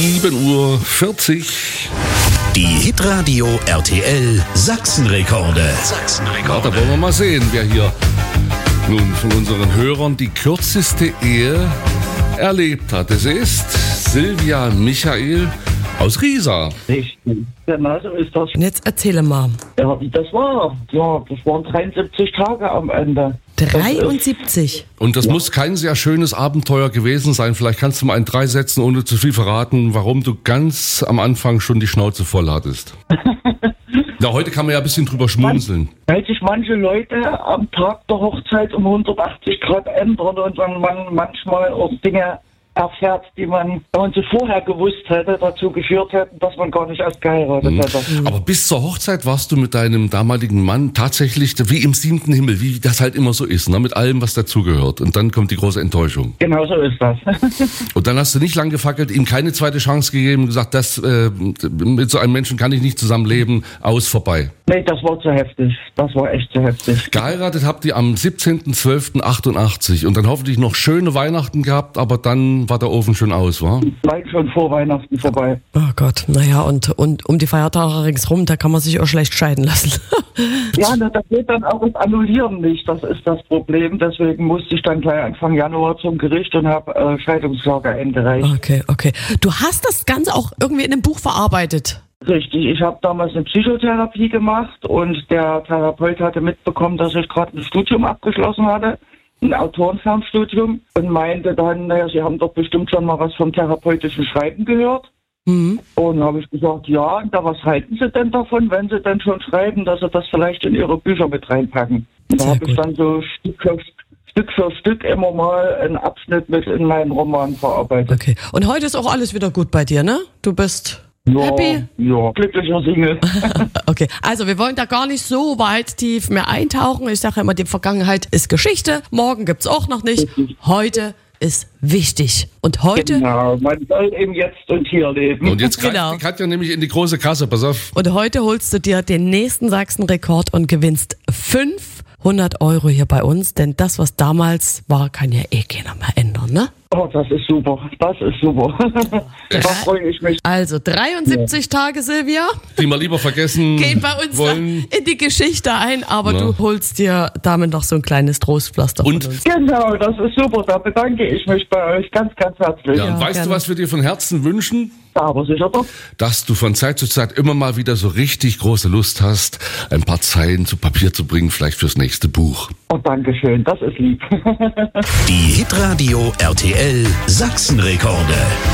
7:40 Uhr. Die Hitradio RTL Sachsenrekorde. Ja, da wollen wir mal sehen, wer hier nun von unseren Hörern die kürzeste Ehe erlebt hat. Es ist Silvia Michael aus Riesa. Richtig, genau so ist das. Und jetzt erzähle mal. Ja, wie das war. Ja, das waren 73 Tage am Ende. 73. Und das muss kein sehr schönes Abenteuer gewesen sein. Vielleicht kannst du mal in 3 Sätzen, ohne zu viel verraten, warum du ganz am Anfang schon die Schnauze voll hattest. Ja, heute kann man ja ein bisschen drüber schmunzeln. Weil sich manche Leute am Tag der Hochzeit um 180 Grad ändern und dann man manchmal auch Dinge erfährt, die man, wenn man sie vorher gewusst hätte, dazu geführt hätten, dass man gar nicht erst geheiratet hätte. Aber bis zur Hochzeit warst du mit deinem damaligen Mann tatsächlich wie im 7. Himmel, wie das halt immer so ist, ne? Mit allem, was dazugehört. Und dann kommt die große Enttäuschung. Genau so ist das. Und dann hast du nicht lang gefackelt, ihm keine zweite Chance gegeben, gesagt, mit so einem Menschen kann ich nicht zusammenleben, vorbei. Nee, das war zu heftig. Das war echt zu heftig. Geheiratet habt ihr am 17.12.88 und dann hoffentlich noch schöne Weihnachten gehabt, aber dann war der Ofen schon aus, wa? Bald schon vor Weihnachten vorbei. Oh Gott, naja, und um die Feiertage ringsrum, da kann man sich auch schlecht scheiden lassen. Ja, da geht dann auch das Annullieren nicht. Das ist das Problem. Deswegen musste ich dann gleich Anfang Januar zum Gericht und habe Scheidungsklage eingereicht. Okay. Du hast das Ganze auch irgendwie in einem Buch verarbeitet. Richtig, ich habe damals eine Psychotherapie gemacht und der Therapeut hatte mitbekommen, dass ich gerade ein Studium abgeschlossen hatte, ein Autorenfernstudium, und meinte dann, naja, Sie haben doch bestimmt schon mal was vom therapeutischen Schreiben gehört. Und habe ich gesagt, ja, und was halten Sie denn davon, wenn Sie denn schon schreiben, dass Sie das vielleicht in Ihre Bücher mit reinpacken? Da habe ich dann so Stück für Stück immer mal einen Abschnitt mit in meinen Roman verarbeitet. Okay, und heute ist auch alles wieder gut bei dir, ne? Du bist... Happy? Ja, glücklicher Single. Okay, also wir wollen da gar nicht so weit tief mehr eintauchen. Ich sage immer, die Vergangenheit ist Geschichte. Morgen gibt's auch noch nicht. Heute ist wichtig. Und heute... Genau, man soll im Jetzt und Hier leben. Und jetzt greift die Katja nämlich in die große Kasse, pass auf. Und heute holst du dir den nächsten Sachsenrekord und gewinnst 500 € hier bei uns. Denn das, was damals war, kann ja eh keiner mehr ändern, ne? Oh, das ist super. Da freue ich mich. Also 73 Tage, Silvia. Die mal lieber vergessen Gehen bei uns wollen. in die Geschichte ein, aber du holst dir damit noch so ein kleines Trostpflaster Und von uns. Genau, das ist super. Da bedanke ich mich bei euch ganz, ganz herzlich. ja, und weißt gerne. du, was wir dir von Herzen wünschen? Aber sicher doch. Dass du von Zeit zu Zeit immer mal wieder so richtig große Lust hast, ein paar Zeilen zu Papier zu bringen, vielleicht fürs nächste Buch. Oh, danke schön. Das ist lieb. Die Hitradio RTL Sachsenrekorde.